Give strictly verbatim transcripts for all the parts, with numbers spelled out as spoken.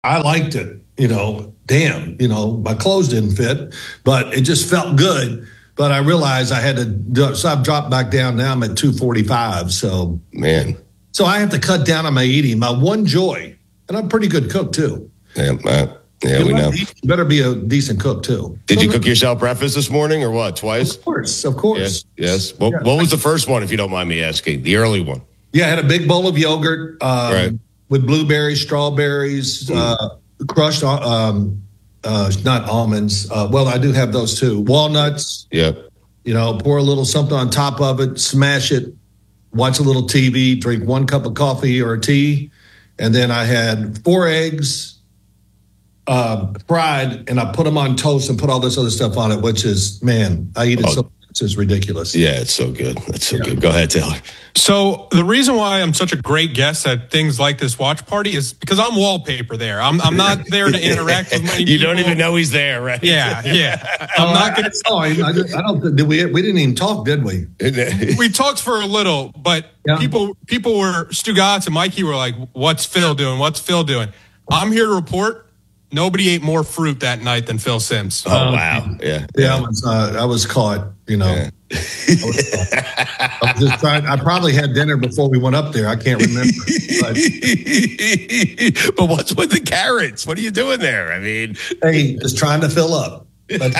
I liked it. You know, damn, you know, my clothes didn't fit, but it just felt good. But I realized I had to do, so I've dropped back down. Now I'm at two forty-five. So, man. So I have to cut down on my eating. My one joy, and I'm a pretty good cook too. Yeah, uh, yeah, you we know. You better be a decent cook too. Did so, you cook yourself breakfast this morning or what? Twice? Of course, of course. Yes. yes. Well, yeah. What was the first one, if you don't mind me asking? The early one. Yeah, I had a big bowl of yogurt um, right. with blueberries, strawberries, mm. uh, crushed, um, uh, not almonds. Uh, well, I do have those too. Walnuts. Yeah. You know, pour a little something on top of it, smash it, watch a little T V, drink one cup of coffee or tea. And then I had four eggs uh, fried, and I put them on toast and put all this other stuff on it, which is, man, I eat it oh. so it's just ridiculous. Yeah, it's so good. That's so yeah. good. Go ahead, Taylor. So the reason why I'm such a great guest at things like this watch party is because I'm wallpaper there. I'm I'm not there to interact with many you people. don't even know he's there, right? Yeah, yeah. I'm oh, not going to. Oh, I, I don't. Did we? We didn't even talk, did we? We talked for a little, but yeah. people people were Stu Gatz and Mikey were like, "What's Phil doing? What's Phil doing?" I'm here to report. Nobody ate more fruit that night than Phil Simms. Oh, um, wow. Yeah. Yeah, I was, uh, I was caught, you know. Yeah. I, was caught. I was just trying. I probably had dinner before we went up there. I can't remember. But, but what's with the carrots? What are you doing there? I mean. Hey, just trying to fill up. That's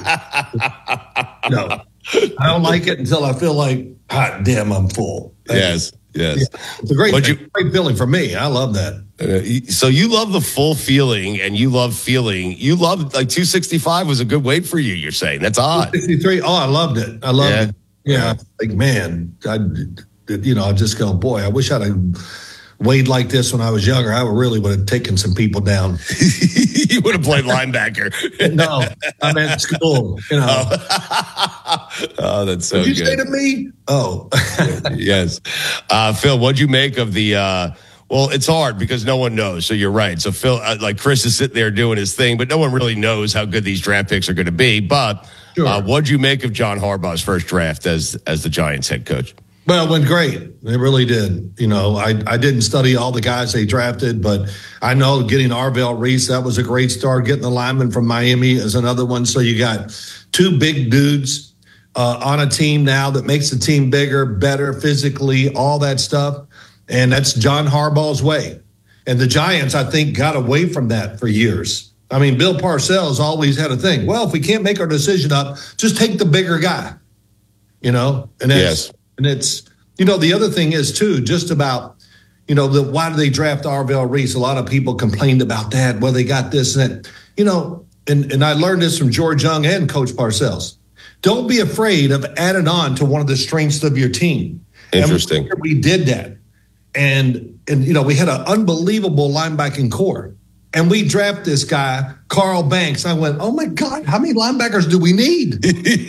all. No, I don't like it until I feel like, hot damn, I'm full. Yes. Yes. Yeah, it's a great, you, great feeling for me. I love that. Uh, so you love the full feeling and you love feeling. You love, like, two sixty-five was a good weight for you, you're saying. That's odd. two sixty-three. Oh, I loved it. I loved yeah. it. Yeah. Like, man, I, you know, I just go, boy, I wish I'd have weighed like this when I was younger. I really would have taken some people down. You would have played linebacker. No, I'm at school. You know. Oh, oh that's so Did you good. say to me? Oh. Yes. Uh, Phil, what'd you make of the uh, – well, it's hard because no one knows, so you're right. So, Phil, uh, like Chris is sitting there doing his thing, but no one really knows how good these draft picks are going to be. But sure. uh, what'd you make of John Harbaugh's first draft as as the Giants head coach? Well, it went great. It really did. You know, I, I didn't study all the guys they drafted, but I know getting Arvell Reese, that was a great start. Getting the lineman from Miami is another one. So you got two big dudes uh, on a team now that makes the team bigger, better physically, all that stuff. And that's John Harbaugh's way. And the Giants, I think, got away from that for years. I mean, Bill Parcells always had a thing. Well, if we can't make our decision up, just take the bigger guy, you know? And that's, yes. And it's, you know, the other thing is, too, just about, you know, the why do they draft Arvell Reese? A lot of people complained about that. Well, they got this and that. You know, and, and I learned this from George Young and Coach Parcells. Don't be afraid of adding on to one of the strengths of your team. Interesting. And we, we did that. And, and, you know, we had an unbelievable linebacking core. And we draft this guy, Carl Banks. I went, oh, my God, how many linebackers do we need?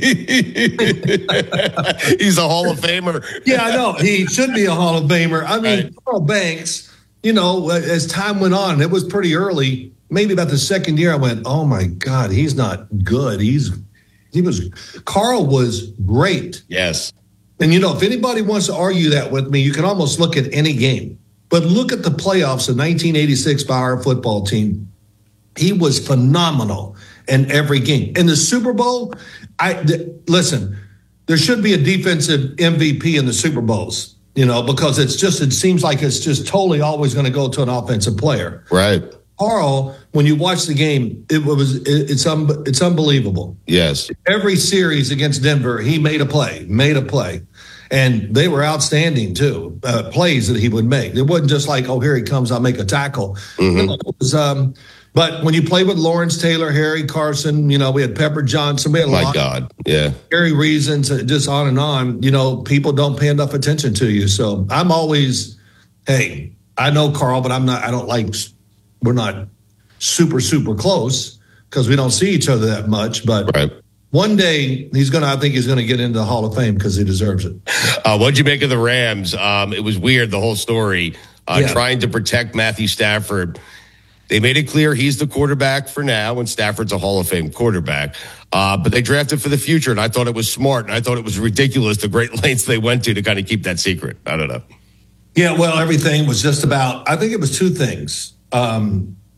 He's a Hall of Famer. Yeah, I know. He should be a Hall of Famer. I mean, right. Carl Banks, you know, as time went on, it was pretty early. Maybe about the second year, I went, oh, my God, he's not good. He's he was Carl was great. Yes. And, you know, if anybody wants to argue that with me, you can almost look at any game. But look at the playoffs of nineteen eighty-six by our football team. He was phenomenal in every game. In the Super Bowl, I th- listen, there should be a defensive M V P in the Super Bowls, you know, because it's just, it seems like it's just totally always going to go to an offensive player. Right. Carl, when you watch the game, it was it, it's un, it's unbelievable. Yes. Every series against Denver, he made a play, made a play. And they were outstanding, too, uh, plays that he would make. It wasn't just like, oh, here he comes, I'll make a tackle. Mm-hmm. It was, um, but when you play with Lawrence Taylor, Harry Carson, you know, we had Pepper Johnson. We had a My lot God, yeah. Harry Reasons, just on and on. You know, people don't pay enough attention to you. So I'm always, hey, I know Carl, but I'm not, I don't like, we're not super, super close because we don't see each other that much. But right. One day he's going to, I think he's going to get into the Hall of Fame because he deserves it. Uh, what'd you make of the Rams? Um, it was weird, the whole story, uh, yeah. trying to protect Matthew Stafford. They made it clear he's the quarterback for now, and Stafford's a Hall of Fame quarterback. Uh, but they drafted for the future, and I thought it was smart, and I thought it was ridiculous the great lengths they went to to kind of keep that secret. I don't know. Yeah, well, everything was just about, I think it was two things. Um,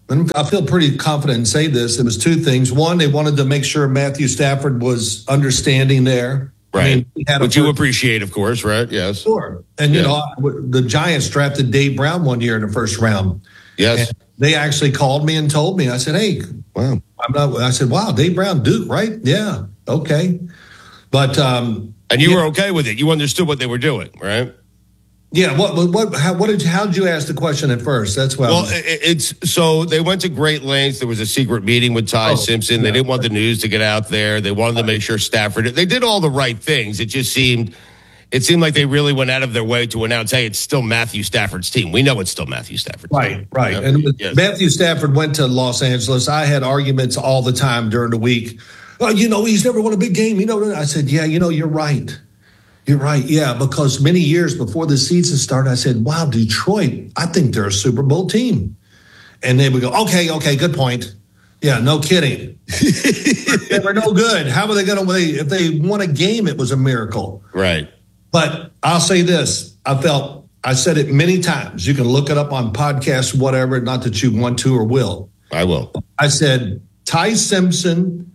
and I feel pretty confident and say this. It was two things. One, they wanted to make sure Matthew Stafford was understanding there. Right. I mean, he had Which you first, appreciate, of course, right? Yes. Sure. And, you yeah. know, the Giants drafted Dave Brown one year in the first round. Yes. And they actually called me and told me. I said, hey, wow. I'm not, I said, wow, Dave Brown, Duke, right? Yeah. Okay. But. um And you yeah. were okay with it. You understood what they were doing, right? Yeah. What, what, how, what did, how did you ask the question at first? That's why. Well, was, it's so they went to great lengths. There was a secret meeting with Ty oh, Simpson. They yeah. didn't want the news to get out there. They wanted to make sure Stafford, they did all the right things. It just seemed, it seemed like they really went out of their way to announce, hey, it's still Matthew Stafford's team. We know it's still Matthew Stafford's right, team. Right, right. You know? And yes. Matthew Stafford went to Los Angeles. I had arguments all the time during the week. Oh, you know, he's never won a big game. You know, I said, yeah, you know, you're right. You're right. Yeah, because many years before the season started, I said, wow, Detroit, I think they're a Super Bowl team. And they would go, okay, okay, good point. Yeah, no kidding. They were no good. How were they going to, if they won a game, it was a miracle. Right. But I'll say this. I felt, I said it many times. You can look it up on podcasts, whatever, not that you want to or will. I will. I said, Ty Simpson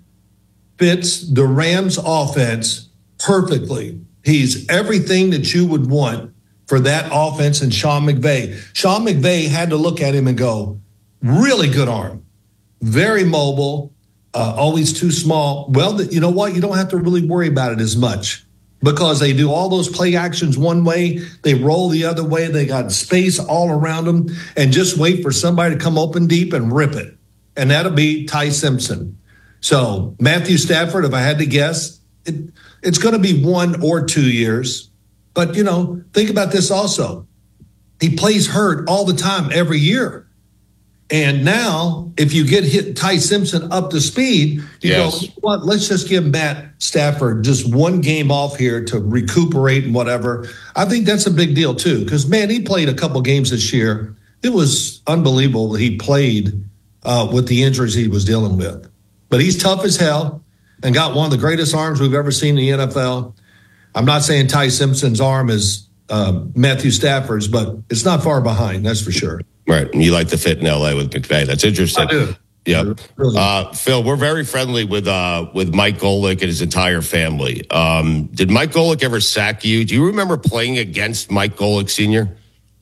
fits the Rams offense perfectly. He's everything that you would want for that offense and Sean McVay. Sean McVay had to look at him and go, really good arm, very mobile, uh, always too small. Well, you know what? You don't have to really worry about it as much because they do all those play actions one way. They roll the other way. They got space all around them and just wait for somebody to come open deep and rip it. And that'll be Ty Simpson. So Matthew Stafford, if I had to guess, it, it's going to be one or two years. But, you know, think about this also. He plays hurt all the time, every year. And now, if you get hit Ty Simpson up to speed, you yes. go, well, let's just give Matt Stafford just one game off here to recuperate and whatever. I think that's a big deal, too, because, man, he played a couple games this year. It was unbelievable that he played uh, with the injuries he was dealing with. But he's tough as hell and got one of the greatest arms we've ever seen in the N F L. I'm not saying Ty Simpson's arm is uh, Matthew Stafford's, but it's not far behind, that's for sure. Right. And you like to fit in L A with McVay. That's interesting. I do. Yeah. Really. Uh, Phil, we're very friendly with uh, with Mike Golic and his entire family. Um, did Mike Golic ever sack you? Do you remember playing against Mike Golic Senior?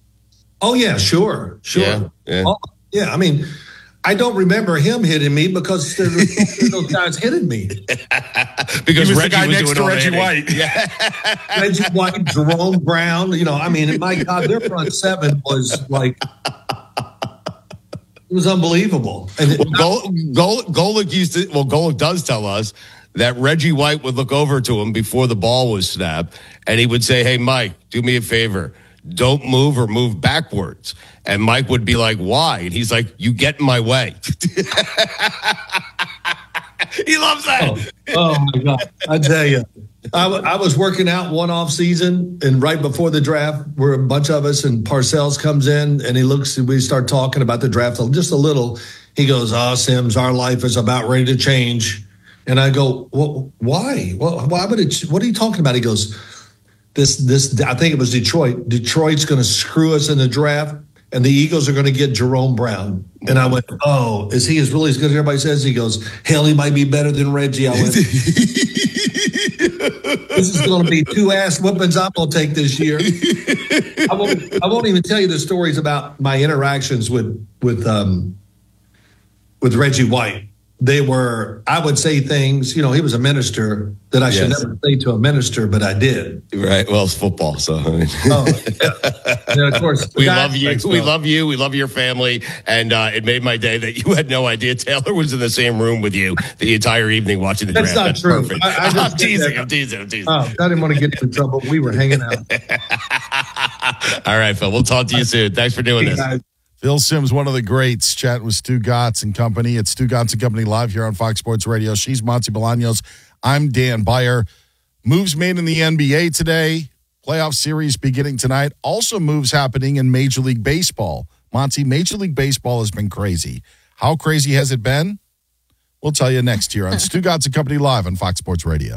Oh, yeah, sure. Sure. Yeah. Yeah. Oh, yeah. I mean, I don't remember him hitting me because those guys hitting me. Because he was Reggie the guy was next to Reggie hitting. White. Yeah. Reggie White, Jerome Brown. You know, I mean, my God, their front seven was like, it was unbelievable. And well, Gol- Gol- Golic used to, well, Golic does tell us that Reggie White would look over to him before the ball was snapped, and he would say, hey, Mike, do me a favor. Don't move or move backwards. And Mike would be like, why? And he's like, you get in my way. He loves that. Oh, oh my God. I tell you, I, w- I was working out one off season and right before the draft, where a bunch of us and Parcells comes in and he looks and we start talking about the draft just a little. He goes, oh, Sims, our life is about ready to change. And I go, well, why? Well, why would it? What are you talking about? He goes, This, this, I think it was Detroit. Detroit's going to screw us in the draft, and the Eagles are going to get Jerome Brown. And I went, oh, is he as really as good as everybody says? He goes, hell, he might be better than Reggie. I went, this is going to be two ass whippings I'm going to take this year. I won't, I won't even tell you the stories about my interactions with with um, with Reggie White. They were, I would say things, you know, he was a minister that I should yes. never say to a minister, but I did. Right. Well, it's football. So, I mean. oh, yeah. Yeah, of course. We love you. We love you. We love your family. And uh, it made my day that you had no idea Taylor was in the same room with you the entire evening watching the That's draft. Not That's true. I, I I'm, teasing, I'm teasing. I'm teasing. Oh, I didn't want to get into trouble. We were hanging out. All right, Phil. We'll talk to you soon. Thanks for doing hey, this. Guys. Phil Simms, one of the greats, chatting with Stu Gotts and company. It's Stu Gotts and Company live here on Fox Sports Radio. She's Monty Bolaños. I'm Dan Beyer. Moves made in the N B A today. Playoff series beginning tonight. Also moves happening in Major League Baseball. Monty, Major League Baseball has been crazy. How crazy has it been? We'll tell you next year on Stu Gotts and Company live on Fox Sports Radio.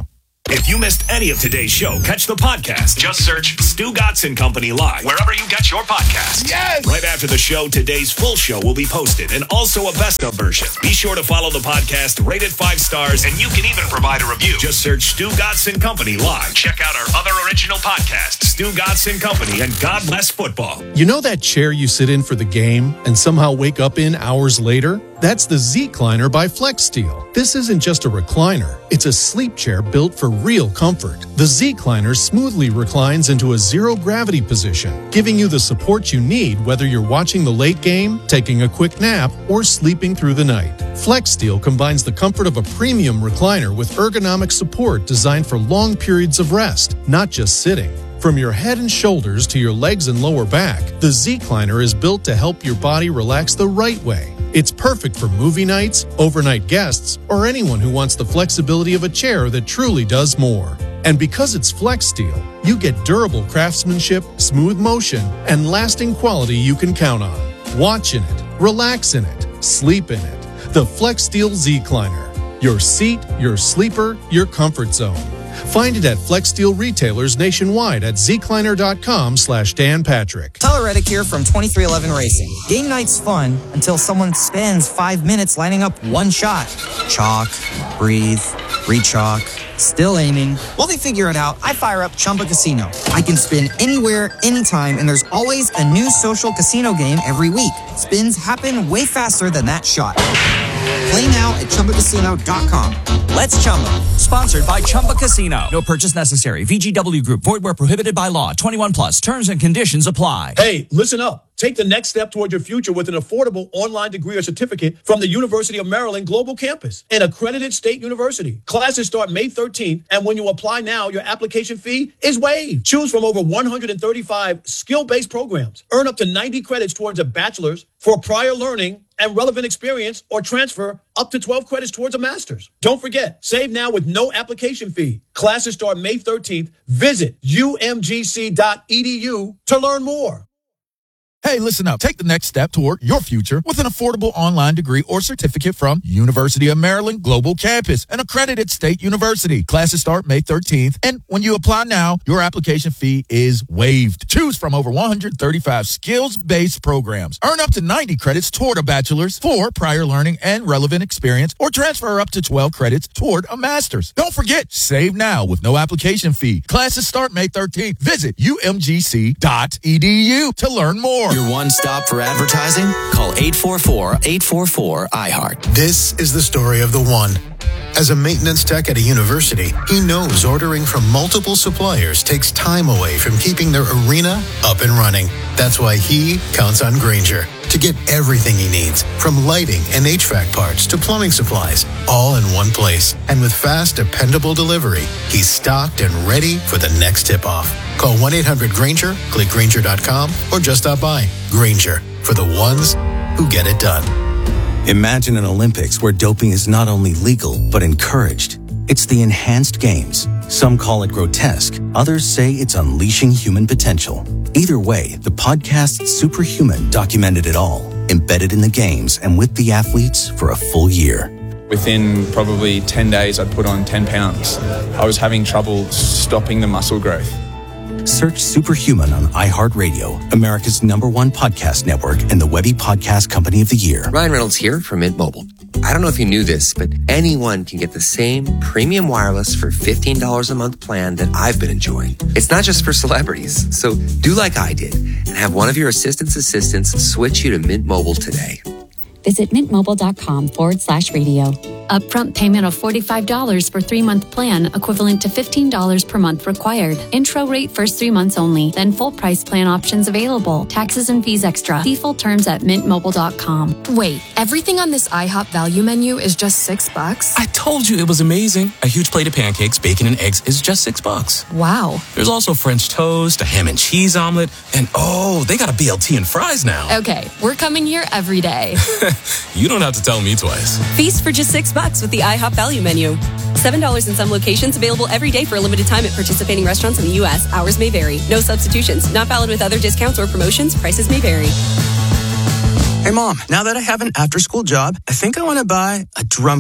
If you missed any of today's show, catch the podcast. Just search Stu Gatz and Company Live wherever you get your podcasts. Yes! Right after the show, today's full show will be posted and also a best of version. Be sure to follow the podcast, rate it five stars, and you can even provide a review. Just search Stu Gatz and Company Live. Check out our other original podcasts, Stu Gatz and Company and God Bless Football. You know that chair you sit in for the game and somehow wake up in hours later? That's the Z-Cliner by FlexSteel. This isn't just a recliner. It's a sleep chair built for real comfort. The Z-Cliner smoothly reclines into a zero-gravity position, giving you the support you need whether you're watching the late game, taking a quick nap, or sleeping through the night. FlexSteel combines the comfort of a premium recliner with ergonomic support designed for long periods of rest, not just sitting. From your head and shoulders to your legs and lower back, the Z-Cliner is built to help your body relax the right way. It's perfect for movie nights, overnight guests, or anyone who wants the flexibility of a chair that truly does more. And because it's FlexSteel, you get durable craftsmanship, smooth motion, and lasting quality you can count on. Watch in it, relax in it, sleep in it. The FlexSteel Z-Cliner. Your seat, your sleeper, your comfort zone. Find it at FlexSteel retailers nationwide at zcliner.com slash Dan Patrick. Tyler Reddick here from twenty-three eleven Racing. Game night's fun until someone spends five minutes lining up one shot. Chalk, breathe, re-chalk, still aiming. While they figure it out, I fire up Chumba Casino. I can spin anywhere, anytime, and there's always a new social casino game every week. Spins happen way faster than that shot. Play now at chumba casino dot com. Let's Chumba. Sponsored by Chumba Casino. No purchase necessary. V G W Group. Void where prohibited by law. twenty-one plus. Terms and conditions apply. Hey, listen up. Take the next step toward your future with an affordable online degree or certificate from the University of Maryland Global Campus, an accredited state university. Classes start May thirteenth, and when you apply now, your application fee is waived. Choose from over one hundred thirty-five skill-based programs. Earn up to ninety credits towards a bachelor's for prior learning and relevant experience, or transfer up to twelve credits towards a master's. Don't forget, save now with no application fee. Classes start May thirteenth. Visit u m g c dot e d u to learn more. Hey, listen up. Take the next step toward your future with an affordable online degree or certificate from University of Maryland Global Campus, an accredited state university. Classes start May thirteenth, and when you apply now, your application fee is waived. Choose from over one hundred thirty-five skills-based programs. Earn up to ninety credits toward a bachelor's for prior learning and relevant experience, or transfer up to twelve credits toward a master's. Don't forget, save now with no application fee. Classes start May thirteenth. Visit u m g c dot e d u to learn more. Your one stop for advertising? Call eight four four, eight four four, I heart. This is the story of the one. As a maintenance tech at a university, he knows ordering from multiple suppliers takes time away from keeping their arena up and running. That's why he counts on Grainger to get everything he needs, from lighting and H V A C parts to plumbing supplies, all in one place. And with fast, dependable delivery, he's stocked and ready for the next tip-off. Call one eight hundred Grainger, click Grainger dot com, or just stop by. Grainger, for the ones who get it done. Imagine an Olympics where doping is not only legal, but encouraged. It's the enhanced games. Some call it grotesque. Others say it's unleashing human potential. Either way, the podcast Superhuman documented it all, embedded in the games and with the athletes for a full year. Within probably ten days, I'd put on ten pounds. I was having trouble stopping the muscle growth. Search Superhuman on iHeartRadio, America's number one podcast network and the Webby Podcast Company of the Year. Ryan Reynolds here from Mint Mobile. I don't know if you knew this, but anyone can get the same premium wireless for fifteen dollars a month plan that I've been enjoying. It's not just for celebrities. So do like I did and have one of your assistant's assistants switch you to Mint Mobile today. Visit mintmobile.com forward slash radio. Upfront payment of forty-five dollars for three-month plan, equivalent to fifteen dollars per month required. Intro rate first three months only, then full price plan options available. Taxes and fees extra. See full terms at mint mobile dot com. Wait, everything on this IHOP value menu is just six bucks? I told you it was amazing. A huge plate of pancakes, bacon, and eggs is just six bucks. Wow. There's also French toast, a ham and cheese omelet, and oh, they got a B L T and fries now. Okay, we're coming here every day. You don't have to tell me twice. Feast for just six bucks with the IHOP value menu. seven dollars in some locations, available every day for a limited time at participating restaurants in the U S. Hours may vary. No substitutions. Not valid with other discounts or promotions. Prices may vary. Hey, Mom, now that I have an after-school job, I think I want to buy a drum kit.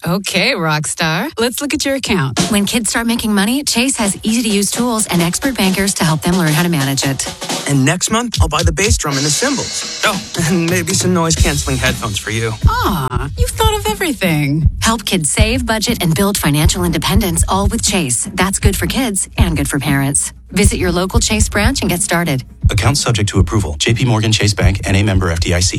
Okay, rock star. Let's look at your account. When kids start making money, Chase has easy-to-use tools and expert bankers to help them learn how to manage it. And next month, I'll buy the bass drum and the cymbals. Oh, and maybe some noise-canceling headphones for you. Aw, you've thought of everything. Help kids save, budget, and build financial independence, all with Chase. That's good for kids and good for parents. Visit your local Chase branch and get started. Account subject to approval. J P Morgan Chase Bank, N A member F D I C.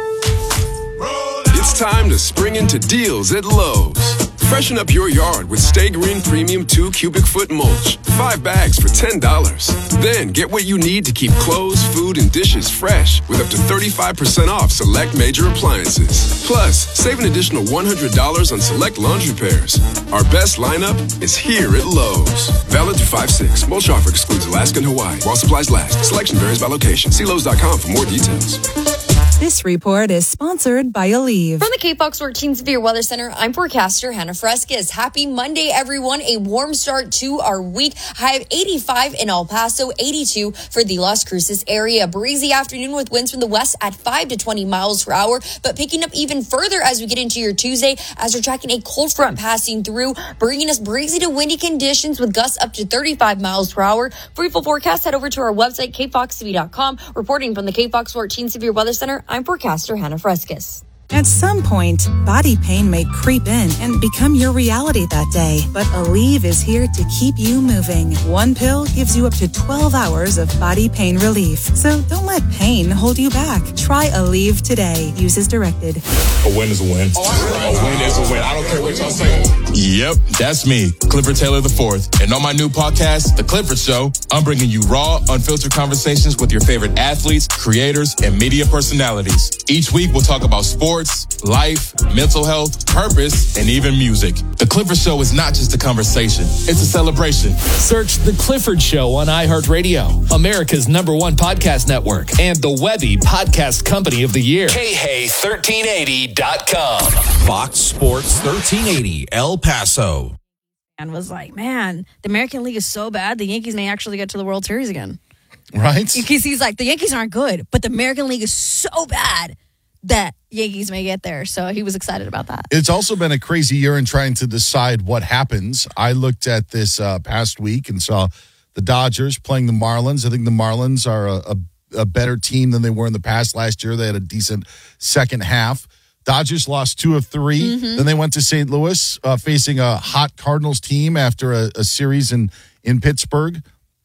It's time to spring into deals at Lowe's. Freshen up your yard with Stay Green Premium two cubic foot mulch. Five bags for ten dollars. Then get what you need to keep clothes, food, and dishes fresh with up to thirty-five percent off select major appliances. Plus, save an additional one hundred dollars on select laundry pairs. Our best lineup is here at Lowe's. Valid through five six. Mulch offer excludes Alaska and Hawaii while supplies last. Selection varies by location. See Lowe's dot com for more details. This report is sponsored by Aleve. From the K Fox fourteen Severe Weather Center, I'm forecaster Hannah Fresquez. Happy Monday, everyone. A warm start to our week. High of eighty-five in El Paso, eighty-two for the Las Cruces area. Breezy afternoon with winds from the west at five to twenty miles per hour, but picking up even further as we get into your Tuesday as we're tracking a cold front passing through, bringing us breezy to windy conditions with gusts up to thirty-five miles per hour. For your full forecast, head over to our website, K Fox T V dot com. Reporting from the K Fox fourteen Severe Weather Center, I'm forecaster Hannah Fresquez. At some point, body pain may creep in and become your reality that day. But Aleve is here to keep you moving. One pill gives you up to twelve hours of body pain relief. So don't let pain hold you back. Try Aleve today. Use as directed. A win is a win. A win is a win. I don't care what y'all say. Yep, that's me, Clifford Taylor the Fourth. And on my new podcast, The Clifford Show, I'm bringing you raw, unfiltered conversations with your favorite athletes, creators, and media personalities. Each week, we'll talk about sports, life, mental health, purpose, and even music. The Clifford Show is not just a conversation, it's a celebration. Search The Clifford Show on iHeartRadio, America's number one podcast network, and the Webby Podcast Company of the Year. K Hay thirteen eighty dot com. Fox Sports thirteen eighty, El Paso. And was like, man, the American League is so bad, the Yankees may actually get to the World Series again. Right? Because he's like, the Yankees aren't good, but the American League is so bad that Yankees may get there. So he was excited about that. It's also been a crazy year in trying to decide what happens. I looked at this uh, past week and saw the Dodgers playing the Marlins. I think the Marlins are a, a, a better team than they were in the past. Last year, they had a decent second half. Dodgers lost two of three. Mm-hmm. Then they went to Saint Louis uh, facing a hot Cardinals team after a, a series in, in Pittsburgh.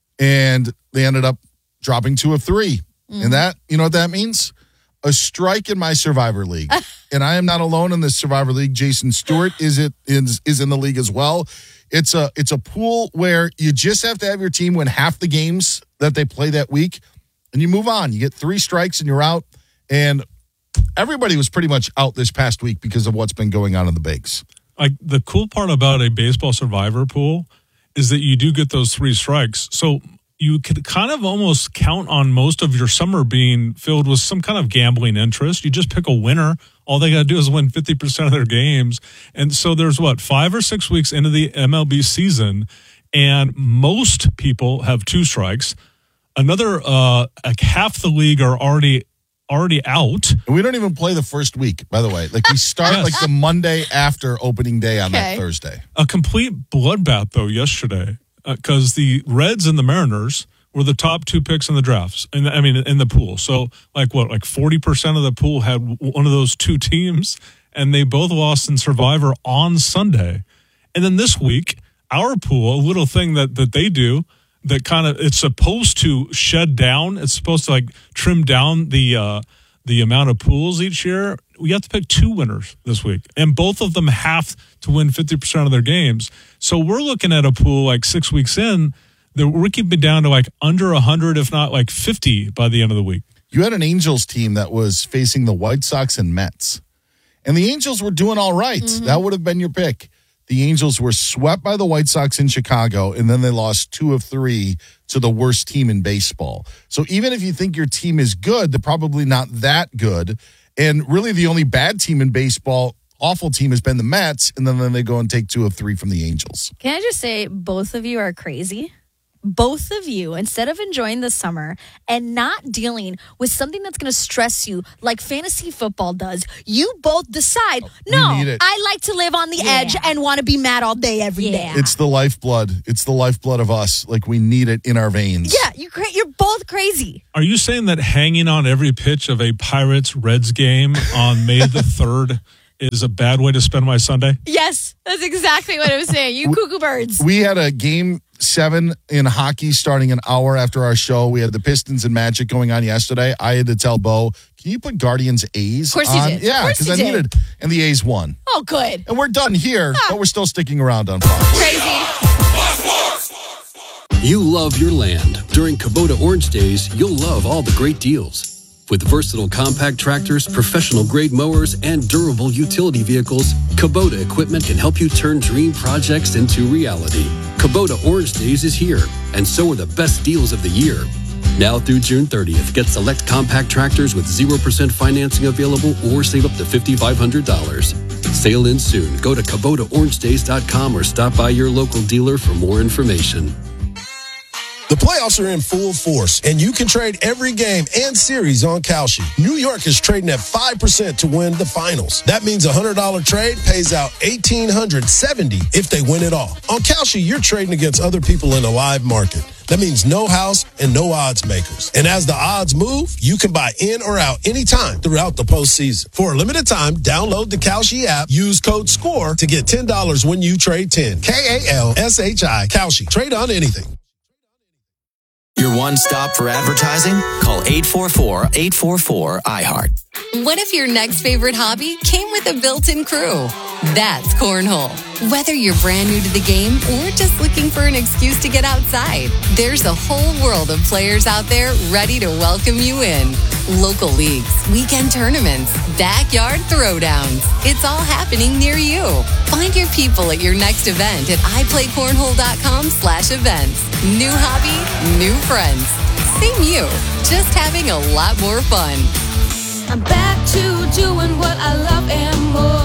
And they ended up dropping two of three. Mm-hmm. And that, you know what that means? A strike in my Survivor League. And I am not alone in this Survivor League. Jason Stewart is it is, is in the league as well. It's a it's a pool where you just have to have your team win half the games that they play that week, and you move on. You get three strikes and you're out. And everybody was pretty much out this past week because of what's been going on in the bigs. Like the cool part about a baseball Survivor pool is that you do get those three strikes. So you could kind of almost count on most of your summer being filled with some kind of gambling interest. You just pick a winner. All they got to do is win fifty percent of their games. And so there's what, five or six weeks into the M L B season, and most people have two strikes. Another, uh, like half the league are already already out. And we don't even play the first week, by the way. Like we start yes. like the Monday after opening day on okay. that Thursday. A complete bloodbath, though, yesterday. Because uh, the Reds and the Mariners were the top two picks in the drafts, and I mean in the pool. So, like what, like forty percent of the pool had one of those two teams, and they both lost in Survivor on Sunday. And then this week, our pool, a little thing that that they do that kind of it's supposed to shed down. It's supposed to like trim down the uh, the amount of pools each year. We have to pick two winners this week, and both of them have to win fifty percent of their games. So we're looking at a pool like six weeks in that we're keeping down to like under one hundred, if not like fifty by the end of the week. You had an Angels team that was facing the White Sox and Mets, and the Angels were doing all right. Mm-hmm. That would have been your pick. The Angels were swept by the White Sox in Chicago, and then they lost two of three to the worst team in baseball. So even if you think your team is good, they're probably not that good. And really the only bad team in baseball, awful team, has been the Mets, and then, then they go and take two of three from the Angels. Can I just say both of you are crazy? both of you, instead of enjoying the summer and not dealing with something that's going to stress you like fantasy football does, you both decide, no, need it. I like to live on the edge and want to be mad all day every day. It's the lifeblood. It's the lifeblood of us. Like, we need it in our veins. Yeah, you're, cra- you're both crazy. Are you saying that hanging on every pitch of a Pirates-Reds game on May the third is a bad way to spend my Sunday? Yes, that's exactly what I was saying. You cuckoo birds. We had a game seven in hockey starting an hour after our show. We had the Pistons and Magic going on yesterday. I had to tell Bo, can you put Guardians A's Of course on? you did. Yeah, because I did. needed, and the A's won. Oh, good. And we're done here, but we're still sticking around on Fox. Crazy. You love your land. During Kubota Orange Days, you'll love all the great deals. With versatile compact tractors, professional-grade mowers, and durable utility vehicles, Kubota equipment can help you turn dream projects into reality. Kubota Orange Days is here, and so are the best deals of the year. Now through June thirtieth, get select compact tractors with zero percent financing available or save up to five thousand five hundred dollars. Sale ends soon. Go to Kubota Orange Days dot com or stop by your local dealer for more information. The playoffs are in full force, and you can trade every game and series on Kalshi. New York is trading at five percent to win the finals. That means a one hundred dollars trade pays out one thousand eight hundred seventy dollars if they win it all. On Kalshi, you're trading against other people in a live market. That means no house and no odds makers. And as the odds move, you can buy in or out anytime throughout the postseason. For a limited time, download the Kalshi app, use code SCORE to get ten dollars when you trade ten. K A L S H I, Kalshi. Trade on anything. Your one stop for advertising? Call eight four four, eight four four, I heart. What if your next favorite hobby came with a built-in crew? That's Cornhole. Whether you're brand new to the game or just looking for an excuse to get outside, there's a whole world of players out there ready to welcome you in. Local leagues, weekend tournaments, backyard throwdowns. It's all happening near you. Find your people at your next event at i play cornhole dot com slash events. New hobby, new friends. Same you, just having a lot more fun. I'm back to doing what I love and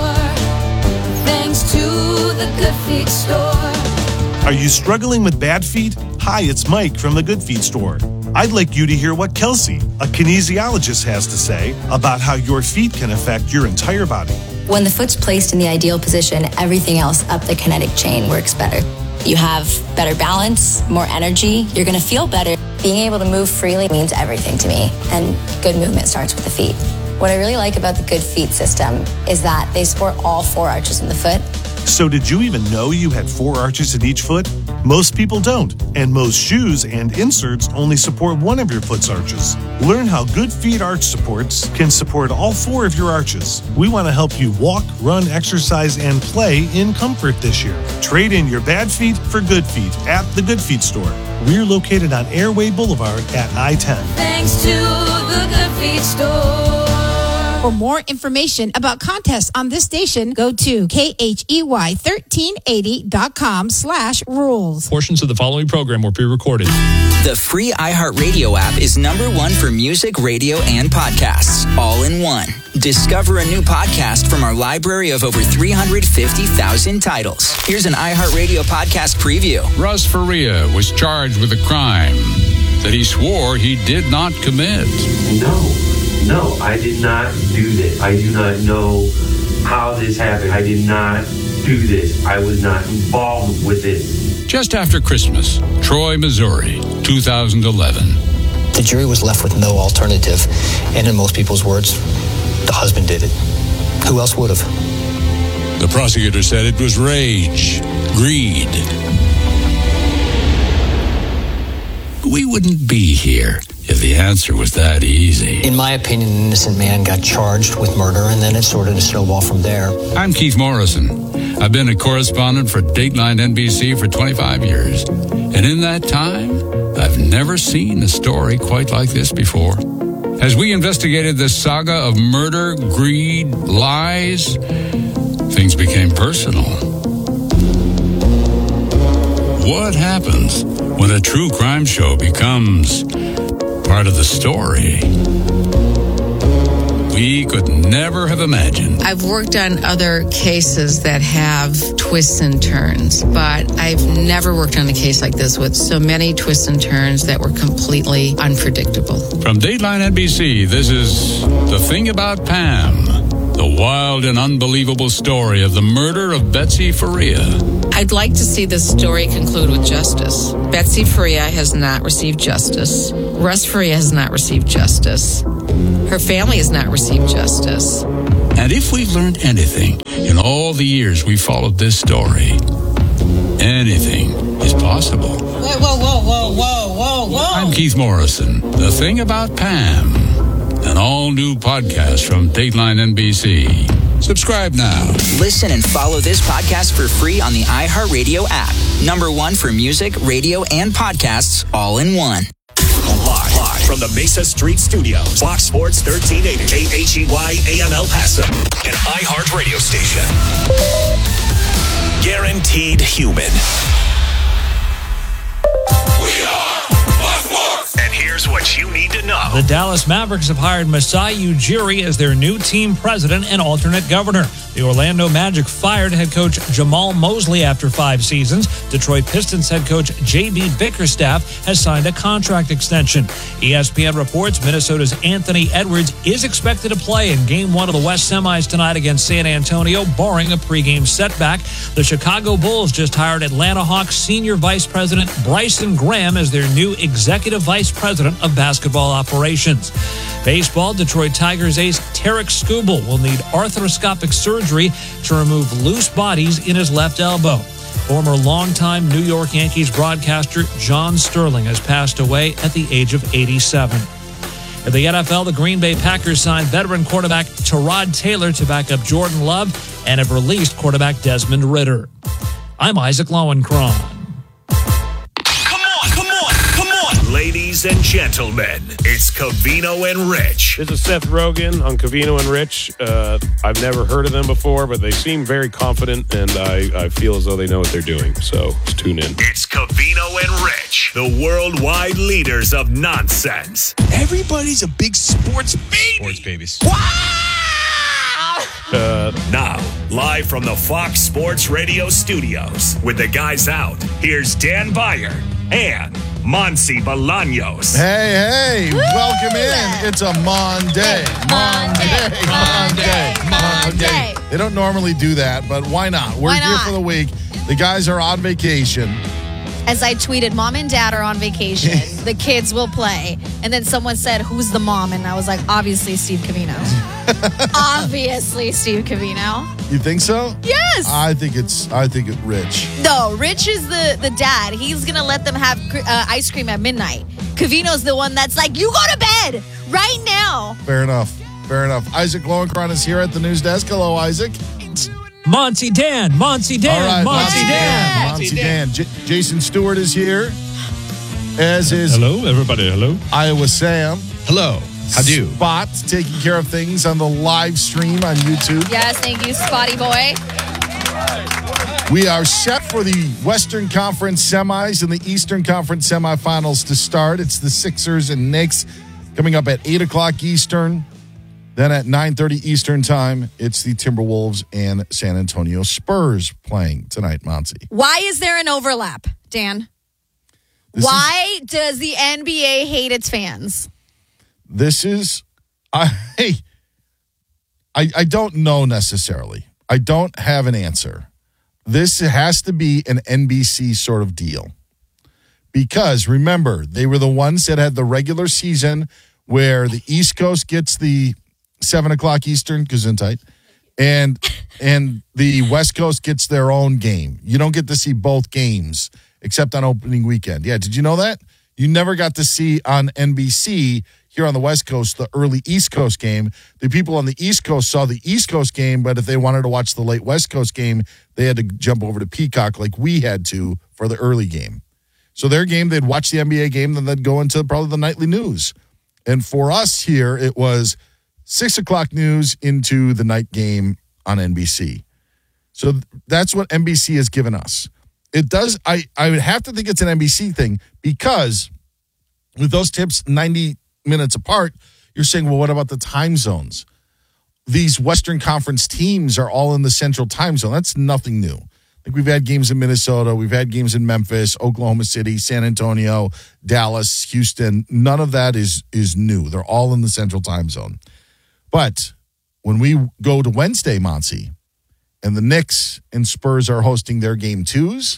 more. Thanks to the Good Feet Store. Are you struggling with bad feet? Hi, it's Mike from the Good Feet Store. I'd like you to hear what Kelsey, a kinesiologist, has to say about how your feet can affect your entire body. When the foot's placed in the ideal position, everything else up the kinetic chain works better. You have better balance, more energy, you're going to feel better. Being able to move freely means everything to me, and good movement starts with the feet. What I really like about the Good Feet system is that they support all four arches in the foot. So did you even know you had four arches in each foot? Most people don't, and most shoes and inserts only support one of your foot's arches. Learn how Good Feet Arch Supports can support all four of your arches. We want to help you walk, run, exercise, and play in comfort this year. Trade in your bad feet for good feet at the Good Feet Store. We're located on Airway Boulevard at I ten. Thanks to the Good Feet Store. For more information about contests on this station, go to K H E Y thirteen eighty dot com slash rules. Portions of the following program were pre-recorded. The free iHeartRadio app is number one for music, radio, and podcasts, all in one. Discover a new podcast from our library of over three hundred fifty thousand titles. Here's an iHeartRadio podcast preview. Russ Faria was charged with a crime that he swore he did not commit. No. No, I did not do this. I do not know how this happened. I did not do this. I was not involved with this. Just after Christmas, Troy, Missouri, two thousand eleven. The jury was left with no alternative, and in most people's words, the husband did it. Who else would have? The prosecutor said it was rage, greed. We wouldn't be here if the answer was that easy. In my opinion, an innocent man got charged with murder, and then it started to snowball from there. I'm Keith Morrison. I've been a correspondent for Dateline N B C for twenty-five years. And in that time, I've never seen a story quite like this before. As we investigated this saga of murder, greed, lies, things became personal. What happens when a true crime show becomes part of the story? we could never have imagined. I've worked on other cases that have twists and turns, but I've never worked on a case like this with so many twists and turns that were completely unpredictable. From Dateline N B C, this is The Thing About Pam, the wild and unbelievable story of the murder of Betsy Faria. I'd like to see this story conclude with justice. Betsy Faria has not received justice. Russ Faria has not received justice. Her family has not received justice. And if we've learned anything in all the years we followed this story, anything is possible. Whoa, whoa, whoa, whoa, whoa, whoa, whoa. I'm Keith Morrison. The Thing About Pam, an all-new podcast from Dateline N B C. Subscribe now. Listen and follow this podcast for free on the iHeartRadio app. Number one for music, radio, and podcasts all in one. Live, live from the Mesa Street Studios. Fox Sports thirteen eighty, K H E Y A M El Paso, an iHeart radio station. Guaranteed human. We are Fox. And here's what you need to know. The Dallas Mavericks have hired Masai Ujiri as their new team president and alternate governor. The Orlando Magic fired head coach Jamal Mosley after five seasons. Detroit Pistons head coach J B Bickerstaff has signed a contract extension. E S P N reports Minnesota's Anthony Edwards is expected to play in Game one of the West Semis tonight against San Antonio, barring a pregame setback. The Chicago Bulls just hired Atlanta Hawks senior vice president Bryson Graham as their new executive vice president of basketball operations. Baseball, Detroit Tigers ace Tarek Skubal will need arthroscopic surgery to remove loose bodies in his left elbow. Former longtime New York Yankees broadcaster John Sterling has passed away at the age of eighty-seven. In the N F L, the Green Bay Packers signed veteran quarterback Tyrod Taylor to back up Jordan Love and have released quarterback Desmond Ridder. I'm Isaac Lowenkron. Ladies and gentlemen, it's Covino and Rich. This is Seth Rogen on Covino and Rich. Uh, I've never heard of them before, but they seem very confident, and I, I feel as though they know what they're doing. So let's tune in. It's Covino and Rich, the worldwide leaders of nonsense. Everybody's a big sports baby. Sports babies. Uh, now, live from the Fox Sports Radio studios, with the guys out, here's Dan Beyer and Monsi Bolaños. Hey, hey, Woo! welcome in. It's a Monday. Monday, Monday, Monday, Monday. They don't normally do that, but why not? We're Why here not? for the week. The guys are on vacation. As I tweeted, mom and dad are on vacation. The kids will play. And then someone said, who's the mom? And I was like, obviously Steve Covino. Obviously Steve Covino. You think so? Yes. I think it's, I think it's Rich. No, Rich is the, the dad. He's going to let them have uh, ice cream at midnight. Covino's the one that's like, you go to bed right now. Fair enough. Fair enough. Isaac Lowenkron is here at the news desk. Hello, Isaac. Monty Dan, Monty Dan, All right, Monty Dan. Monty Dan. J- Jason Stewart is here, as is Hello, everybody. Hello. Iowa Sam. Hello. How do? Spot taking care of things on the live stream on YouTube. Yes, thank you, Spotty Boy. We are set for the Western Conference semis and the Eastern Conference semifinals to start. It's the Sixers and Knicks coming up at eight o'clock Eastern. Then at nine thirty Eastern time, it's the Timberwolves and San Antonio Spurs playing tonight, Monty. Why is there an overlap, Dan? This Why is- does the N B A hate its fans? This is, I, I, I don't know necessarily. I don't have an answer. This has to be an N B C sort of deal. Because remember, they were the ones that had the regular season where the East Coast gets the seven o'clock Eastern, Gesundheit, and and the West Coast gets their own game. You don't get to see both games except on opening weekend. Yeah, did you know that? You never got to see on N B C here on the West Coast the early East Coast game. The people on the East Coast saw the East Coast game, but if they wanted to watch the late West Coast game, they had to jump over to Peacock like we had to for the early game. So their game, they'd watch the N B A game, then they'd go into probably the nightly news. And for us here, it was six o'clock news into the night game on N B C. So that's what N B C has given us. It does, I, I would have to think it's an N B C thing because with those tips ninety minutes apart, you're saying, well, what about the time zones? these Western Conference teams are all in the Central Time Zone. That's nothing new. Like we've had games in Minnesota, we've had games in Memphis, Oklahoma City, San Antonio, Dallas, Houston. None of that is is new. They're all in the Central Time Zone. But when we go to Wednesday, Monty, and the Knicks and Spurs are hosting their game twos,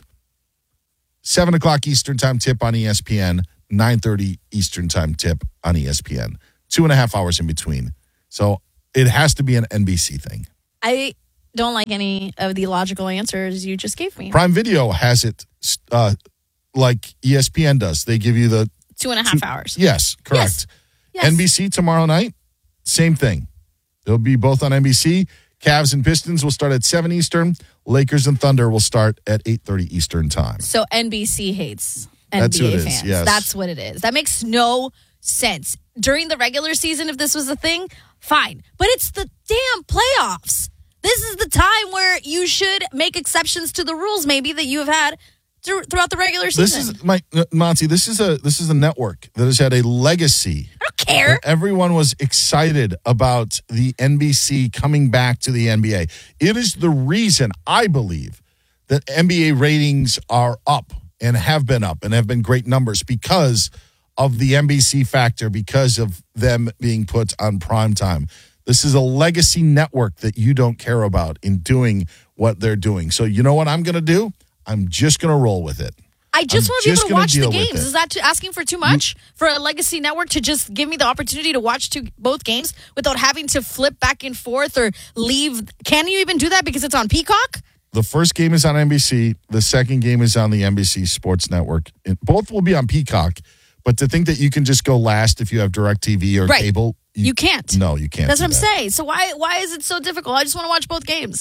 seven o'clock Eastern Time tip on E S P N, nine thirty Eastern Time tip on E S P N. Two and a half hours in between. So it has to be an N B C thing. I don't like any of the logical answers you just gave me. Prime Video has it uh, like E S P N does. They give you the Two and a half hours. Yes, correct. Yes. Yes. N B C tomorrow night, same thing. They'll be both on N B C. Cavs and Pistons will start at seven Eastern. Lakers and Thunder will start at eight thirty Eastern time. So N B C hates That's N B A who it is, fans. yes. That's what it is. That makes no sense. During the regular season, if this was a thing, fine. But it's the damn playoffs. This is the time where you should make exceptions to the rules, maybe, that you have had through, throughout the regular season. This is my uh, Monty. This is a this is a network that has had a legacy. I don't care. Everyone was excited about the N B C coming back to the N B A. It is the reason I believe that N B A ratings are up and have been up and have been great numbers because of the N B C factor, because of them being put on prime time. This is a legacy network that you don't care about in doing what they're doing. So you know what I'm going to do? I'm just going to roll with it. I just I'm want to be able just to gonna watch the deal with games. it. Is that too, asking for too much for a legacy network to just give me the opportunity to watch two, both games without having to flip back and forth or leave? Can you even do that because it's on Peacock? The first game is on N B C. The second game is on the N B C Sports Network. It, both will be on Peacock. But to think that you can just go last if you have DirecTV or Right. cable, You can't. No, you can't. That's do what I'm that. saying. So why why is it so difficult? I just want to watch both games.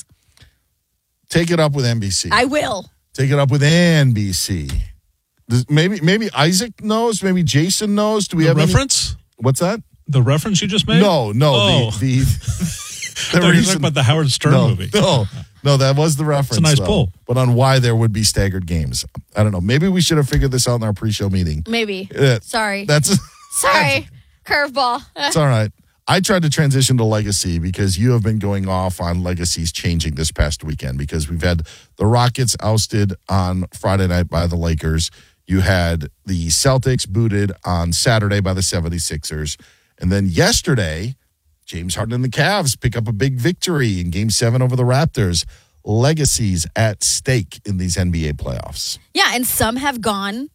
Take it up with N B C. I will. Take it up with N B C. Does- Maybe maybe Isaac knows. Maybe Jason knows. Do we The have any- reference? What's that? The reference you just made? No, no. Oh. The, the, I thought you were talking about the Howard Stern no, movie. No, no, that was the reference. nice though. pull. But on why there would be staggered games. I don't know. Maybe we should have figured this out in our pre-show meeting. Maybe. Uh, Sorry. That's Sorry. Curveball. It's all right. I tried to transition to Legacy because you have been going off on legacies changing this past weekend because we've had the Rockets ousted on Friday night by the Lakers. You had the Celtics booted on Saturday by the seventy-sixers. And then yesterday, James Harden and the Cavs pick up a big victory in Game seven over the Raptors. Legacies at stake in these N B A playoffs. Yeah, and some have gone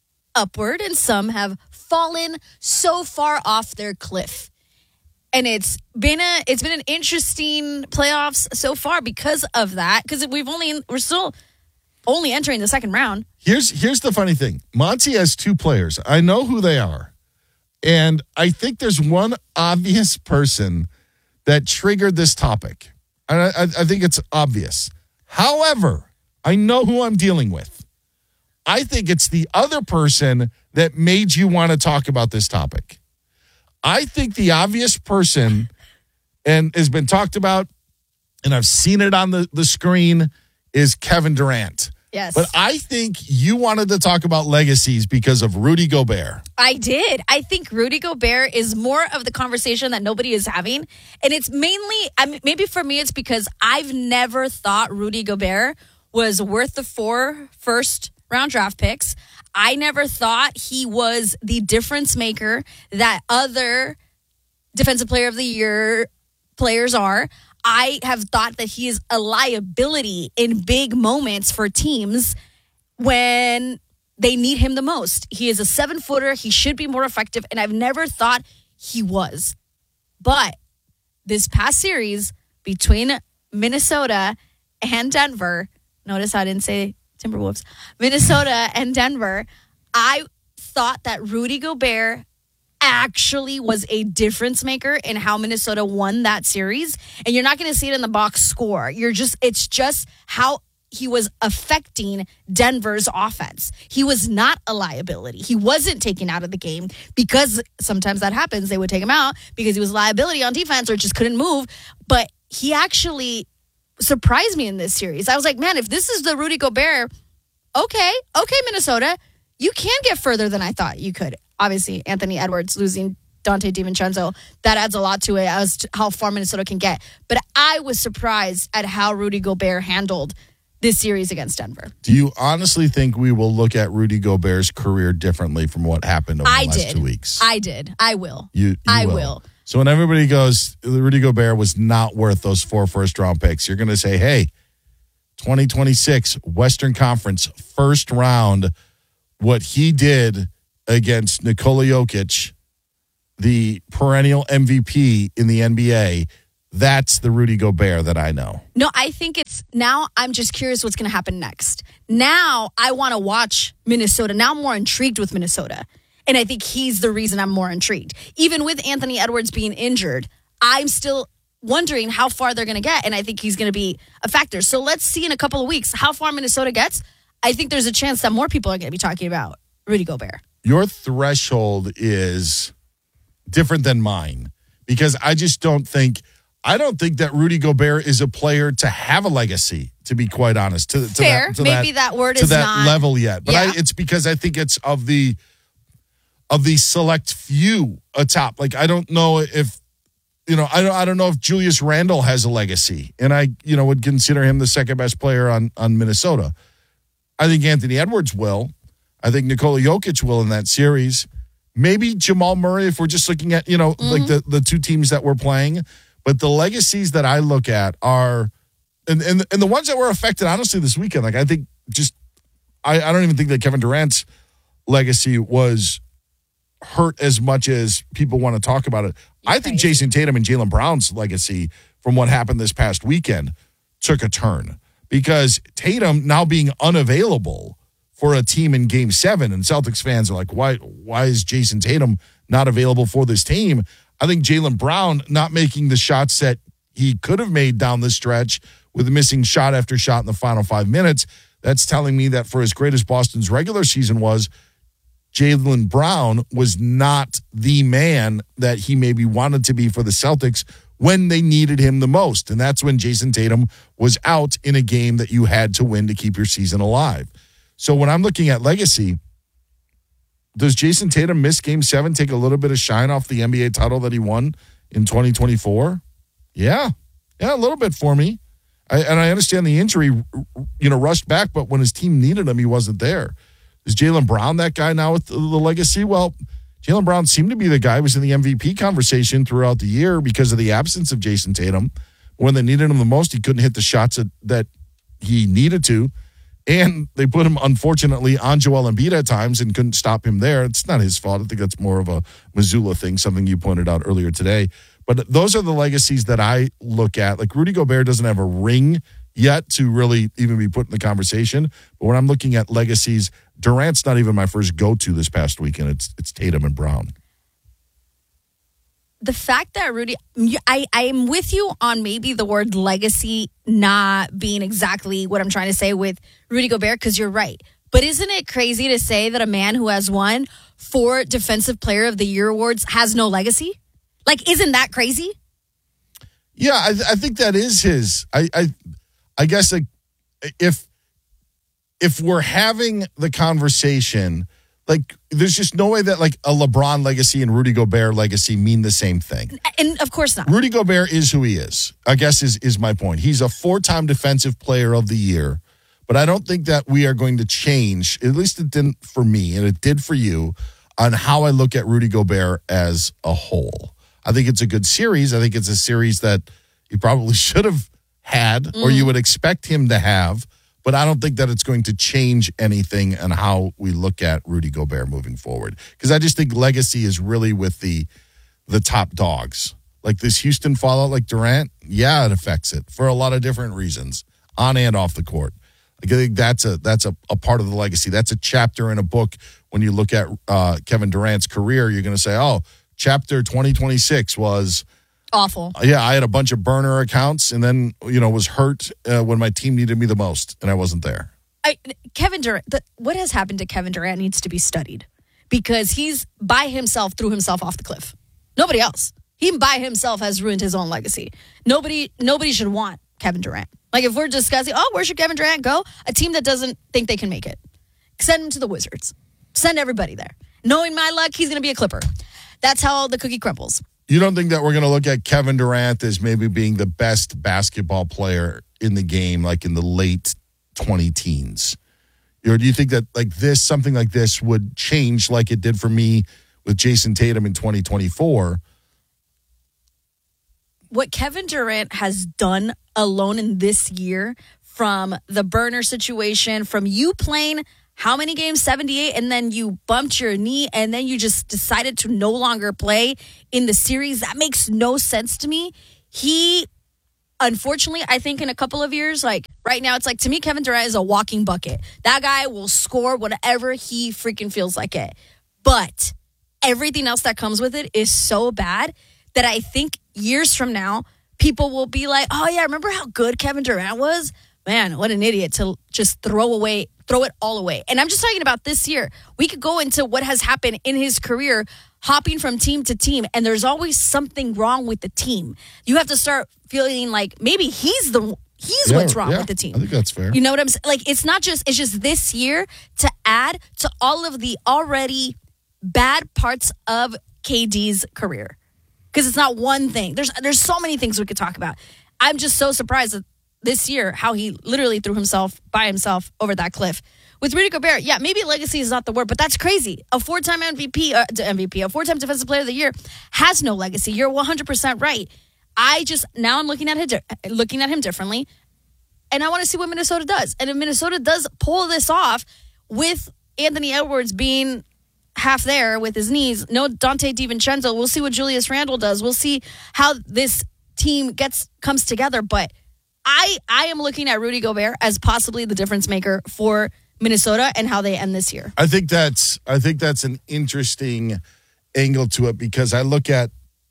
upward and some have fallen so far off their cliff. And it's been a it's been an interesting playoffs so far because of that. Because we've only we're still only entering the second round. Here's here's the funny thing. Monty has two players. I know who they are. And I think there's one obvious person that triggered this topic. And I, I, I think it's obvious. However, I know who I'm dealing with. I think it's the other person that made you want to talk about this topic. I think the obvious person, and has been talked about, and I've seen it on the, the screen, is Kevin Durant. Yes. But I think you wanted to talk about legacies because of Rudy Gobert. I did. I think Rudy Gobert is more of the conversation that nobody is having. And it's mainly, I mean, maybe for me, it's because I've never thought Rudy Gobert was worth the four first round draft picks. I never thought he was the difference maker that other defensive player of the year players are. I have thought that he is a liability in big moments for teams when they need him the most. He is a seven footer. He should be more effective. And I've never thought he was. But this past series between Minnesota and Denver, notice I didn't say Timberwolves, Minnesota and Denver, I thought that Rudy Gobert actually was a difference maker in how Minnesota won that series. And you're not going to see it in the box score. You're just, it's just how he was affecting Denver's offense. He was not a liability. He wasn't taken out of the game because sometimes that happens. They would take him out because he was a liability on defense or just couldn't move. But he actually surprised me in this series. I was like, man, if this is the Rudy Gobert, okay, okay, Minnesota, you can get further than I thought you could. Obviously, Anthony Edwards losing Dante DiVincenzo. That adds a lot to it as to how far Minnesota can get. But I was surprised at how Rudy Gobert handled this series against Denver. Do you honestly think we will look at Rudy Gobert's career differently from what happened over I the last did. two weeks? I did. I will. You, you I will. will. So when everybody goes, Rudy Gobert was not worth those four first-round picks, you're going to say, hey, twenty twenty-six Western Conference first round, what he did against Nikola Jokic, the perennial M V P in the N B A, that's the Rudy Gobert that I know. No, I think it's now I'm just curious what's going to happen next. Now I want to watch Minnesota. Now I'm more intrigued with Minnesota. And I think he's the reason I'm more intrigued. Even with Anthony Edwards being injured, I'm still wondering how far they're going to get. And I think he's going to be a factor. So let's see in a couple of weeks how far Minnesota gets. I think there's a chance that more people are going to be talking about Rudy Gobert. Your threshold is different than mine because I just don't think I don't think that Rudy Gobert is a player to have a legacy, to be quite honest. To, to Fair. That, to Maybe that, that word to is that not level yet. But yeah. I, it's because I think it's of the of the select few atop. Like I don't know if you know, I don't I don't know if Julius Randle has a legacy. And I, you know, would consider him the second best player on on Minnesota. I think Anthony Edwards will. I think Nikola Jokic will in that series. Maybe Jamal Murray if we're just looking at, you know, mm-hmm. like the, the two teams that we're playing. But the legacies that I look at are, and, and, and the ones that were affected, honestly, this weekend, like I think just, I, I don't even think that Kevin Durant's legacy was hurt as much as people want to talk about it. You're I think crazy. Jason Tatum and Jaylen Brown's legacy from what happened this past weekend took a turn because Tatum now being unavailable for a team in game seven, and Celtics fans are like, why, why is Jason Tatum not available for this team? I think Jaylen Brown not making the shots that he could have made down the stretch with missing shot after shot in the final five minutes. That's telling me that for as great as Boston's regular season was, Jaylen Brown was not the man that he maybe wanted to be for the Celtics when they needed him the most. And that's when Jason Tatum was out in a game that you had to win to keep your season alive. So when I'm looking at legacy, does Jason Tatum miss game seven, take a little bit of shine off the N B A title that he won in twenty twenty-four? Yeah. Yeah, a little bit for me. I, and I understand the injury, you know, rushed back, but when his team needed him, he wasn't there. Is Jaylen Brown that guy now with the, the legacy? Well, Jaylen Brown seemed to be the guy who was in the M V P conversation throughout the year because of the absence of Jason Tatum. When they needed him the most, he couldn't hit the shots that, that he needed to. And they put him, unfortunately, on Joel Embiid at times and couldn't stop him there. It's not his fault. I think that's more of a Missoula thing, something you pointed out earlier today. But those are the legacies that I look at. Like Rudy Gobert doesn't have a ring yet to really even be put in the conversation. But when I'm looking at legacies, Durant's not even my first go-to this past weekend. It's it's Tatum and Brown. The fact that Rudy, I, I'm with you on maybe the word legacy not being exactly what I'm trying to say with Rudy Gobert, because you're right. But isn't it crazy to say that a man who has won four Defensive Player of the Year awards has no legacy? Like, isn't that crazy? Yeah, I, I think that is his. I, I, I guess like if if we're having the conversation. Like, there's just no way that, like, a LeBron legacy and Rudy Gobert legacy mean the same thing. And, of course not. Rudy Gobert is who he is, I guess is, is my point. He's a four-time Defensive Player of the Year, but I don't think that we are going to change, at least it didn't for me, and it did for you, on how I look at Rudy Gobert as a whole. I think it's a good series. I think it's a series that you probably should have had mm. or you would expect him to have. But I don't think that it's going to change anything on how we look at Rudy Gobert moving forward. Because I just think legacy is really with the the top dogs. Like this Houston fallout like Durant, yeah, it affects it for a lot of different reasons, on and off the court. Like I think that's a that's a, a part of the legacy. That's a chapter in a book. When you look at uh, Kevin Durant's career, you're going to say, oh, chapter twenty twenty-six was... awful. Yeah, I had a bunch of burner accounts and then, you know, was hurt uh, when my team needed me the most and I wasn't there. I, Kevin Durant, the, what has happened to Kevin Durant needs to be studied because he's by himself threw himself off the cliff. Nobody else. He by himself has ruined his own legacy. Nobody, nobody should want Kevin Durant. Like if we're discussing, oh, where should Kevin Durant go? A team that doesn't think they can make it. Send him to the Wizards. Send everybody there. Knowing my luck, he's going to be a Clipper. that's how the cookie crumbles. You don't think that we're going to look at Kevin Durant as maybe being the best basketball player in the game, like in the late twenty teens? Or do you think that like this, something like this would change like it did for me with Jason Tatum in twenty twenty-four? What Kevin Durant has done alone in this year, from the burner situation, from you playing how many games, seventy-eight, and then you bumped your knee, and then you just decided to no longer play in the series, that makes no sense to me. He, unfortunately, I think in a couple of years, like right now, it's like, to me, Kevin Durant is a walking bucket. That guy will score whatever he freaking feels like it. But everything else that comes with it is so bad that I think years from now, people will be like, oh yeah, remember how good Kevin Durant was? Man, what an idiot to just throw away, throw it all away. And I'm just talking about this year. We could go into what has happened in his career, hopping from team to team, and there's always something wrong with the team. You have to start feeling like maybe he's the he's Yeah, what's wrong yeah, with the team. I think that's fair. You know what I'm saying? Like, it's not just, it's just this year to add to all of the already bad parts of K D's career. Because it's not one thing. There's there's so many things we could talk about. I'm just so surprised that this year how he literally threw himself by himself over that cliff. With Rudy Gobert, yeah, maybe legacy is not the word, but that's crazy. A four-time M V P, uh, M V P, a four-time Defensive Player of the Year has no legacy. You're one hundred percent right. I just, now I'm looking at him, looking at him differently, and I want to see what Minnesota does. And if Minnesota does pull this off with Anthony Edwards being half there with his knees, no Dante DiVincenzo, we'll see what Julius Randle does. We'll see how this team gets comes together. But I I am looking at Rudy Gobert as possibly the difference maker for Minnesota and how they end this year. I think that's I think that's an interesting angle to it, because I look at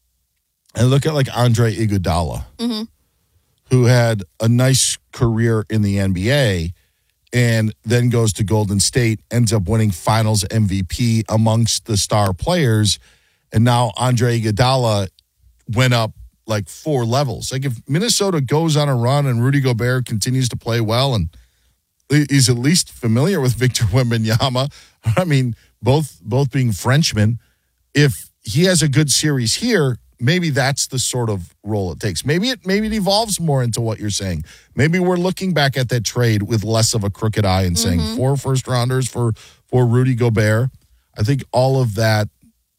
I look at like Andre Iguodala, Mm-hmm. who had a nice career in the N B A and then goes to Golden State, ends up winning Finals M V P amongst the star players, and now Andre Iguodala went up like four levels. Like, if Minnesota goes on a run and Rudy Gobert continues to play well and he's at least familiar with Victor Wembanyama, I mean, both both being Frenchmen, if he has a good series here, maybe that's the sort of role it takes. Maybe it maybe it evolves more into what you're saying. Maybe we're looking back at that trade with less of a crooked eye and saying Mm-hmm. four first rounders for for Rudy Gobert. I think all of that,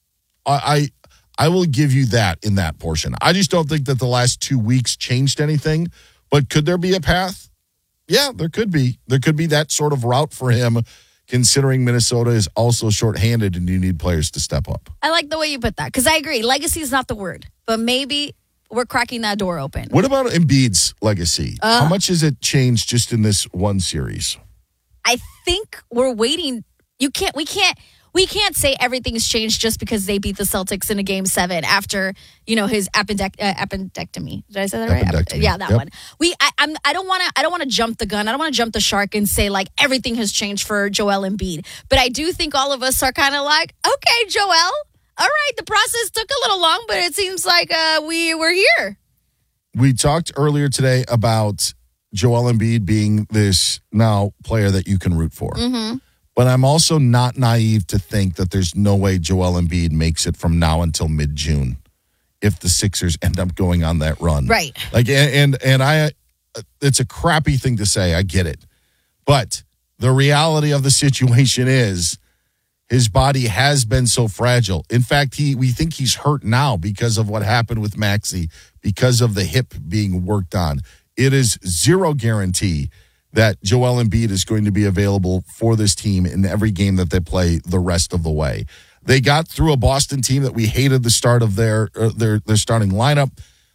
I, I I will give you that in that portion. I just don't think that the last two weeks changed anything. But could there be a path? Yeah, there could be. There could be that sort of route for him, considering Minnesota is also shorthanded and you need players to step up. I like the way you put that, because I agree. Legacy is not the word, but maybe we're cracking that door open. What about Embiid's legacy? Uh, How much has it changed just in this one series? I think we're waiting. You can't, we can't, we can't say everything's changed just because they beat the Celtics in a game seven after, you know, his appendect, uh, appendectomy. Did I say that right? Appendectomy. Yeah, that Yep. one. We, I, I'm, I don't want to, I don't want to jump the gun. I don't want to jump the shark and say like everything has changed for Joel Embiid. But I do think all of us are kind of like, okay, Joel, all right, the process took a little long, but it seems like uh, we were here. We talked earlier today about Joel Embiid being this now player that you can root for. Mm-hmm. But I'm also not naive to think that there's no way Joel Embiid makes it from now until mid-June if the Sixers end up going on that run. Right. Like, and and I, it's a crappy thing to say. I get it. But the reality of the situation is his body has been so fragile. In fact, he we think he's hurt now because of what happened with Maxey, because of the hip being worked on. It is zero guarantee that Joel Embiid is going to be available for this team in every game that they play the rest of the way. They got through a Boston team that we hated the start of their uh, their their starting lineup.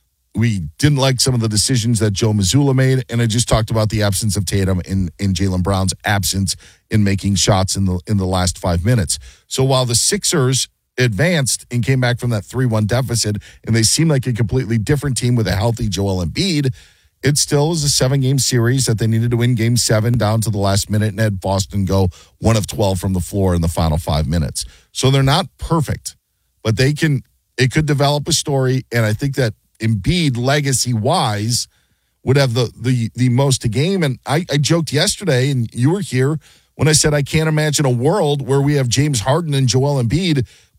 We didn't like some of the decisions that Joe Mazzulla made, and I just talked about the absence of Tatum and in Jaylen Brown's absence in making shots in the in the last five minutes. So while the Sixers advanced and came back from that three one deficit, and they seem like a completely different team with a healthy Joel Embiid, it still is a seven-game series that they needed to win game seven down to the last minute and had Boston go one of twelve from the floor in the final five minutes. So they're not perfect, but they can. It could develop a story, and I think that Embiid, legacy-wise, would have the the the most to gain. And I, I joked yesterday, and you were here, when I said I can't imagine a world where we have James Harden and Joel Embiid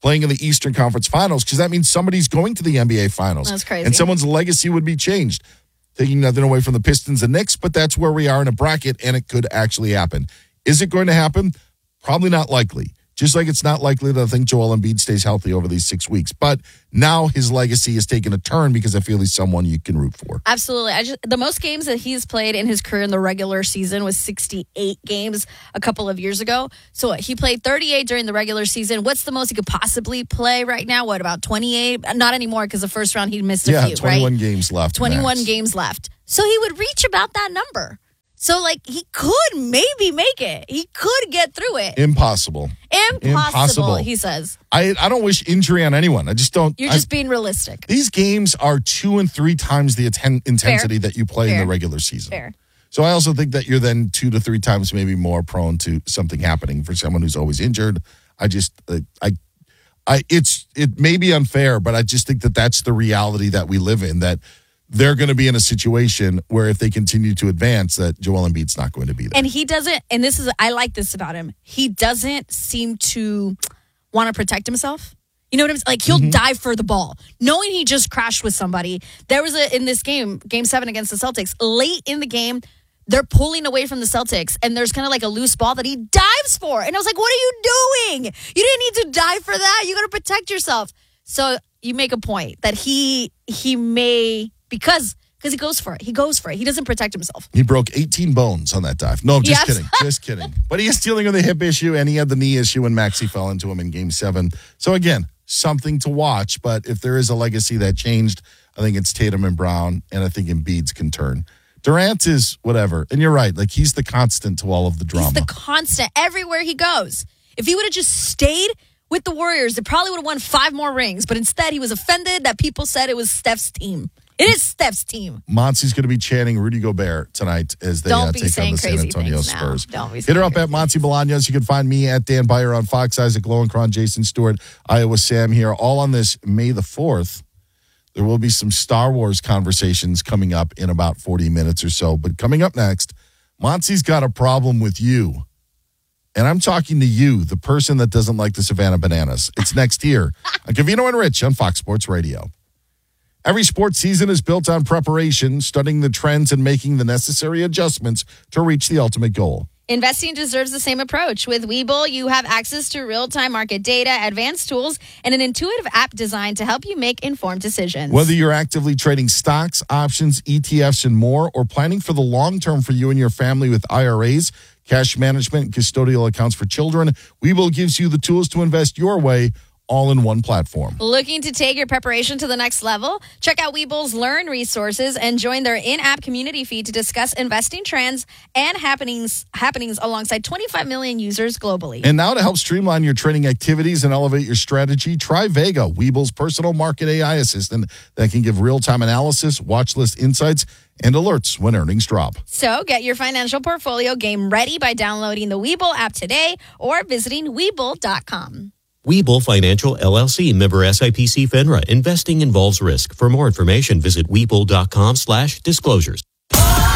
playing in the Eastern Conference Finals, because that means somebody's going to the N B A Finals. That's crazy. And someone's legacy would be changed. Taking nothing away from the Pistons and Knicks, but that's where we are in a bracket, and it could actually happen. Is it going to happen? Probably not likely. Just like it's not likely that I think Joel Embiid stays healthy over these six weeks. But now his legacy is taking a turn because I feel he's someone you can root for. Absolutely. I just the most games that he's played in his career in the regular season was sixty-eight games a couple of years ago. So what, he played thirty-eight during the regular season. What's the most he could possibly play right now? What, about twenty-eight? Not anymore, because the first round he missed a yeah, few, twenty-one right? games left. twenty-one max. games left. So he would reach about that number. So, like, he could maybe make it. He could get through it. Impossible. Impossible, Impossible. he says. I, I don't wish injury on anyone. I just don't. You're I- just being realistic. These games are two and three times the atten- intensity Fair. that you play Fair. in the regular season. Fair. So I also think that you're then two to three times maybe more prone to something happening for someone who's always injured. I just, uh, I, I, it's, it may be unfair, but I just think that that's the reality that we live in, that they're going to be in a situation where if they continue to advance, that Joel Embiid's not going to be there. And he doesn't, and this is, I like this about him. He doesn't seem to want to protect himself. You know what I'm saying? Like, he'll Mm-hmm. dive for the ball, knowing he just crashed with somebody. There was a, in this game, game seven against the Celtics, late in the game, they're pulling away from the Celtics, and there's kind of like a loose ball that he dives for. And I was like, what are you doing? You didn't need to dive for that. You got to protect yourself. So you make a point that he, he may, because because he goes for it. He goes for it. He doesn't protect himself. He broke eighteen bones on that dive. No, just Yes. kidding. Just kidding. But he is dealing with a hip issue, and he had the knee issue when Maxey fell into him in game seven. So, again, something to watch. But if there is a legacy that changed, I think it's Tatum and Brown, and I think Embiid's can turn. Durant is whatever. And you're right. Like, he's the constant to all of the drama. He's the constant everywhere he goes. If he would have just stayed with the Warriors, they probably would have won five more rings. But instead, he was offended that people said it was Steph's team. It is Steph's team. Monty's going to be chanting Rudy Gobert tonight as they Don't uh, be take on saying the San crazy Antonio things now. Spurs. Don't be Hit her up at Monty Bolaños. You can find me at Dan Byer on Fox, Isaac Lowenkron, Jason Stewart, Iowa Sam here, all on this May the fourth. There will be some Star Wars conversations coming up in about forty minutes or so. But coming up next, Monty's got a problem with you. And I'm talking to you, the person that doesn't like the Savannah Bananas. It's next here on Covino and Rich on Fox Sports Radio. Every sports season is built on preparation, studying the trends and making the necessary adjustments to reach the ultimate goal. Investing deserves the same approach. With Webull, you have access to real-time market data, advanced tools, and an intuitive app designed to help you make informed decisions. Whether you're actively trading stocks, options, E T Fs, and more, or planning for the long term for you and your family with I R As, cash management, and custodial accounts for children, Webull gives you the tools to invest your way, all in one platform. Looking to take your preparation to the next level? Check out Webull's Learn resources and join their in-app community feed to discuss investing trends and happenings happenings alongside twenty-five million users globally. And now to help streamline your trading activities and elevate your strategy, try Vega, Webull's personal market A I assistant that can give real-time analysis, watch list insights, and alerts when earnings drop. So get your financial portfolio game ready by downloading the Webull app today or visiting Webull dot com. Webull Financial, L L C, member S I P C FINRA. Investing involves risk. For more information, visit Webull dot com slash disclosures.